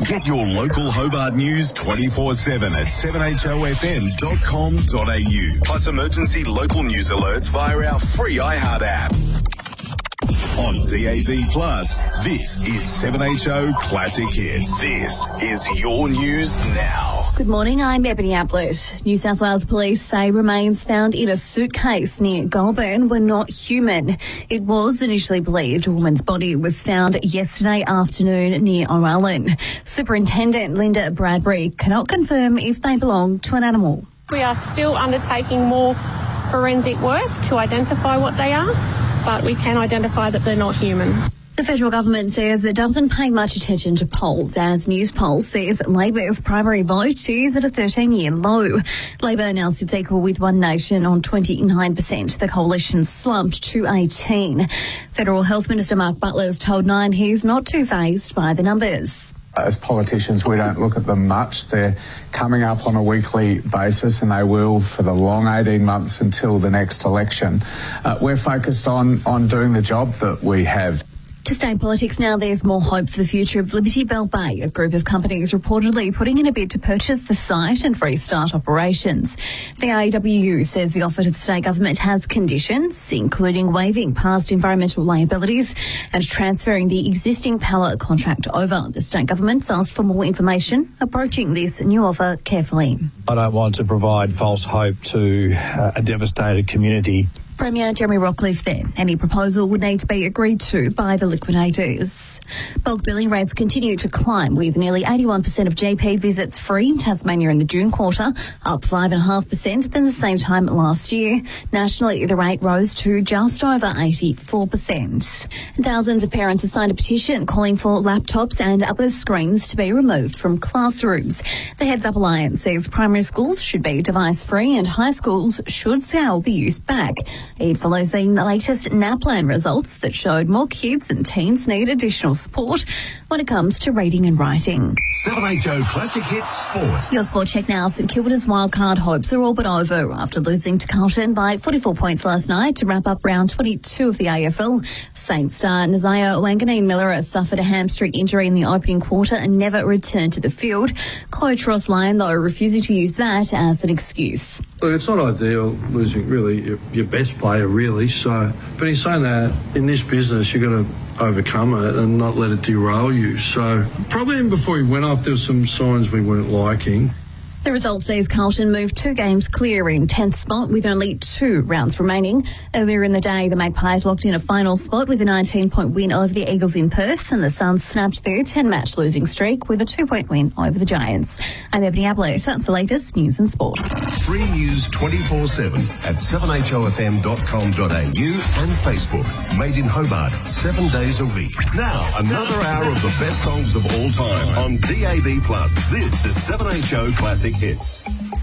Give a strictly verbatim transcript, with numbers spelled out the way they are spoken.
Get your local Hobart news twenty-four seven at seven h o f m dot com dot a u. Plus emergency local news alerts via our free iHeart app. On D A B Plus, this is seven H O Classic Hits. This is your news now. Good morning, I'm Ebony Ablett. New South Wales Police say remains found in a suitcase near Goulburn were not human. It was initially believed a woman's body was found yesterday afternoon near O'Allen. Superintendent Linda Bradbury cannot confirm if they belong to an animal. We are still undertaking more forensic work to identify what they are, but we can identify that they're not human. The federal government says it doesn't pay much attention to polls, as Newspoll says Labor's primary vote is at a thirteen-year low. Labor now sits equal with One Nation on twenty-nine percent. The coalition slumped to eighteen. Federal Health Minister Mark Butler's told Nine he's not too fazed by the numbers. As politicians, we don't look at them much. They're coming up on a weekly basis, and they will for the long eighteen months until the next election. Uh, we're focused on, on doing the job that we have. To stay in politics now, there's more hope for the future of Liberty Bell Bay, a group of companies reportedly putting in a bid to purchase the site and restart operations. The A W U says the offer to the state government has conditions, including waiving past environmental liabilities and transferring the existing power contract over. The state government's asked for more information, approaching this new offer carefully. I don't want to provide false hope to uh, a devastated community. Premier Jeremy Rockcliffe there. Any proposal would need to be agreed to by the liquidators. Bulk billing rates continue to climb, with nearly eighty-one percent of G P visits free in Tasmania in the June quarter, up five point five percent than the same time last year. Nationally, the rate rose to just over eighty-four percent. Thousands of parents have signed a petition calling for laptops and other screens to be removed from classrooms. The Heads Up Alliance says primary schools should be device-free and high schools should scale the use back. It follows the latest NAPLAN results that showed more kids and teens need additional support when it comes to reading and writing. seven H O Classic Hits Sport. Your sport check now. St Kilda's wildcard hopes are all but over after losing to Carlton by forty-four points last night to wrap up round twenty-two of the A F L. Saints star Nazaya Wanganeen-Miller suffered a hamstring injury in the opening quarter and never returned to the field. Coach Ross Lyon, though, refusing to use that as an excuse. Look, it's not ideal losing really your, your best player, really. So, but in saying that, in this business, you've got to overcome it and not let it derail you. So, probably even before he went off, there were some signs we weren't liking. The result sees Carlton move two games clear in tenth spot with only two rounds remaining. Earlier in the day, the Magpies locked in a final spot with a nineteen-point win over the Eagles in Perth, and the Suns snapped their ten-match losing streak with a two-point win over the Giants. I'm Ebony Ablett. That's the latest news and sport. Free news twenty-four seven at seven h o f m dot com dot a u and Facebook. Made in Hobart, seven days a week. Now, another hour of the best songs of all time on D A B Plus. This is seven H O Classic Hits.